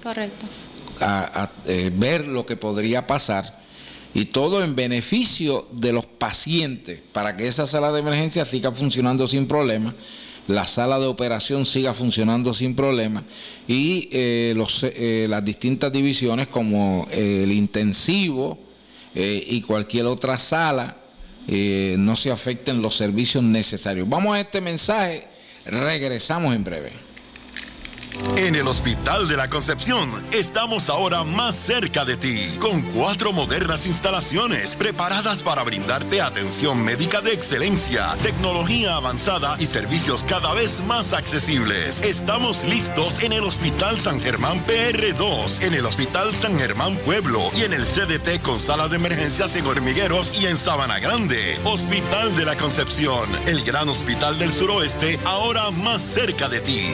Correcto. Ver lo que podría pasar, y todo en beneficio de los pacientes, para que esa sala de emergencia siga funcionando sin problema, la sala de operación siga funcionando sin problema, y las distintas divisiones como el intensivo y cualquier otra sala no se afecten los servicios necesarios. Vamos a este mensaje, regresamos en breve. En el Hospital de la Concepción estamos ahora más cerca de ti, con 4 modernas instalaciones preparadas para brindarte atención médica de excelencia, tecnología avanzada y servicios cada vez más accesibles. Estamos listos en el Hospital San Germán PR2, en el Hospital San Germán Pueblo y en el CDT con sala de emergencias en Hormigueros y en Sabana Grande. Hospital de la Concepción, el gran hospital del suroeste, ahora más cerca de ti.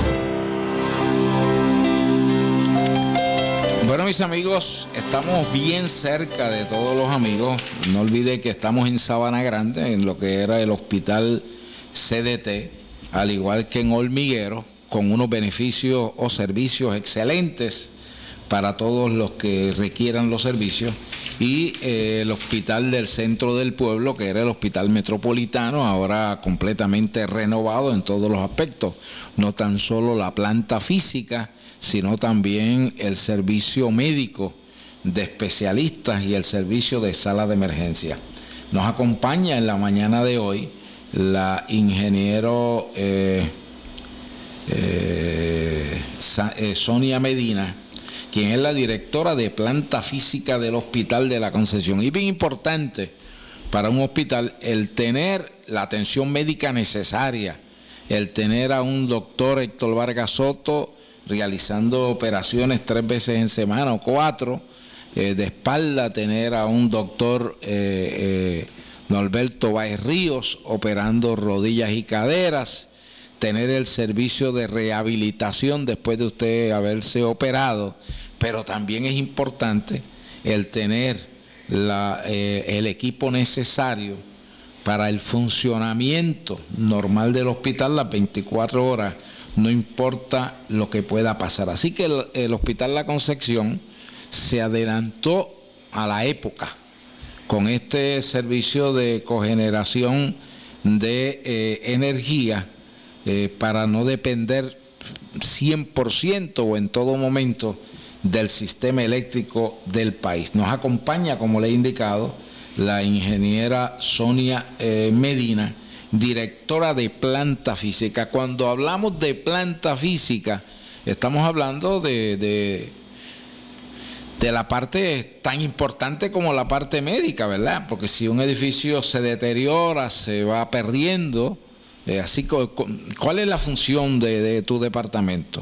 Bueno, mis amigos, estamos bien cerca de todos los amigos. No olvide que estamos en Sabana Grande, en lo que era el hospital CDT, al igual que en Hormiguero, con unos beneficios o servicios excelentes para todos los que requieran los servicios. Y el hospital del centro del pueblo, que era el hospital metropolitano, ahora completamente renovado en todos los aspectos. No tan solo la planta física, sino también el servicio médico de especialistas y el servicio de sala de emergencia. Nos acompaña en la mañana de hoy la ingeniero Sonia Medina, quien es la directora de planta física del Hospital de la Concepción. Y bien importante para un hospital el tener la atención médica necesaria, el tener a un doctor Héctor Vargas Soto realizando operaciones 3 veces en semana o 4, de espalda, tener a un doctor Norberto Báez Ríos operando rodillas y caderas, tener el servicio de rehabilitación después de usted haberse operado, pero también es importante el tener el equipo necesario para el funcionamiento normal del hospital las 24 horas, no importa lo que pueda pasar. Así que el Hospital La Concepción se adelantó a la época con este servicio de cogeneración de energía para no depender 100% o en todo momento del sistema eléctrico del país. Nos acompaña, como le he indicado, la ingeniera Sonia Medina, directora de planta física. Cuando hablamos de planta física, estamos hablando de la parte tan importante como la parte médica, ¿verdad? Porque si un edificio se deteriora, se va perdiendo. ¿Cuál es la función de tu departamento?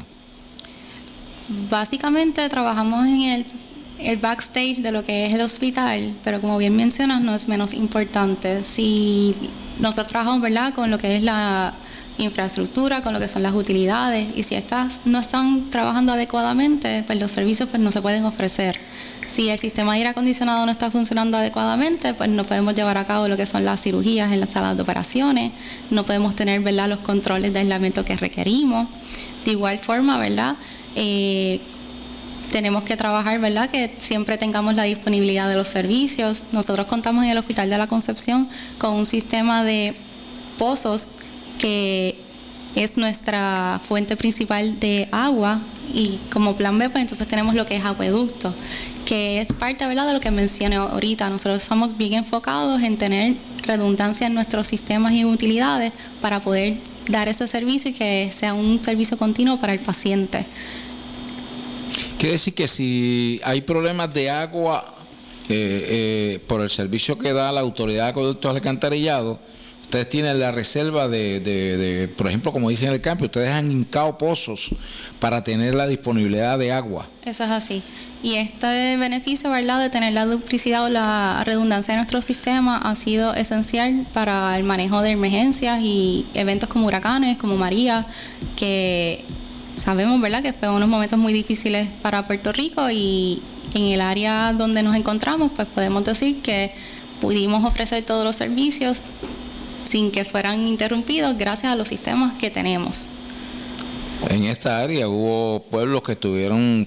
Básicamente trabajamos en el backstage de lo que es el hospital, pero como bien mencionas, no es menos importante. Si nosotros trabajamos, ¿verdad?, con lo que es la infraestructura, con lo que son las utilidades, y si estas no están trabajando adecuadamente, pues los servicios pues no se pueden ofrecer. Si el sistema de aire acondicionado no está funcionando adecuadamente, pues no podemos llevar a cabo lo que son las cirugías en las salas de operaciones, no podemos tener, ¿verdad?, los controles de aislamiento que requerimos. De igual forma, ¿verdad?, tenemos que trabajar, ¿verdad?, que siempre tengamos la disponibilidad de los servicios. Nosotros contamos en el Hospital de la Concepción con un sistema de pozos que es nuestra fuente principal de agua, y como plan B, pues entonces tenemos lo que es acueducto, que es parte, ¿verdad?, de lo que mencioné ahorita. Nosotros estamos bien enfocados en tener redundancia en nuestros sistemas y utilidades para poder dar ese servicio y que sea un servicio continuo para el paciente. Quiere decir que si hay problemas de agua por el servicio que da la Autoridad de Acueductos y Alcantarillado, ustedes tienen la reserva de, por ejemplo, como dicen en el campo, ustedes han hincado pozos para tener la disponibilidad de agua. Eso es así. Y este beneficio, ¿verdad?, de tener la duplicidad o la redundancia de nuestro sistema ha sido esencial para el manejo de emergencias y eventos como huracanes, como María, que sabemos, ¿verdad?, que fue unos momentos muy difíciles para Puerto Rico, y en el área donde nos encontramos, pues podemos decir que pudimos ofrecer todos los servicios sin que fueran interrumpidos gracias a los sistemas que tenemos. En esta área hubo pueblos que estuvieron